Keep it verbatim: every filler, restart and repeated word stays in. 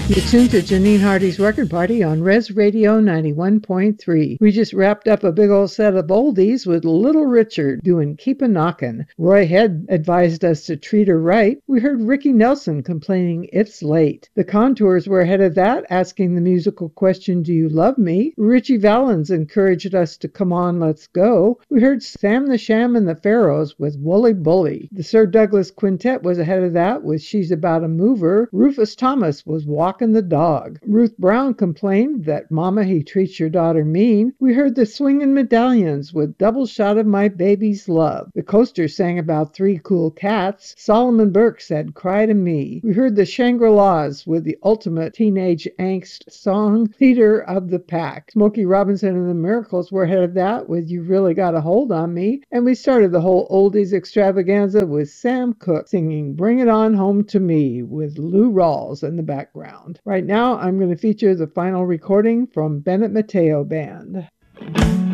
You're tuned to Janine Hardy's Record Party on Res Radio ninety-one point three. We just wrapped up a big old set of oldies with Little Richard doing Keep a Knockin'. Roy Head advised us to treat her right. We heard Ricky Nelson complaining it's late. The Contours were ahead of that, asking the musical question, do you love me? Richie Valens encouraged us to come on, let's go. We heard Sam the Sham and the Pharaohs with Wooly Bully. The Sir Douglas Quintet was ahead of that with She's About a Mover. Rufus Thomas was Walking the Dog. Ruth Brown complained that Mama, he treats your daughter mean. We heard the Swingin' Medallions with Double Shot of My Baby's Love. The Coasters sang about Three Cool Cats. Solomon Burke said Cry to Me. We heard the Shangri-Las with the ultimate teenage angst song, Leader of the Pack. Smokey Robinson and the Miracles were ahead of that with You Really Got a Hold on Me. And we started the whole oldies extravaganza with Sam Cooke singing Bring It On Home to Me with Lou Rawls in the background. Right now, I'm going to feature the final recording from Bennett Mateo Band.